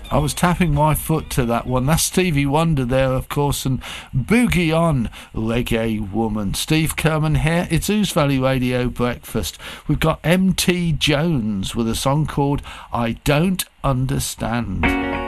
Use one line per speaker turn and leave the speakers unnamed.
I was tapping my foot to that one. That's Stevie Wonder there, of course, and Boogie On, Reggae Woman. Steve Kerman here. It's Ouse Valley Radio Breakfast. We've got MT Jones with a song called I Don't Understand.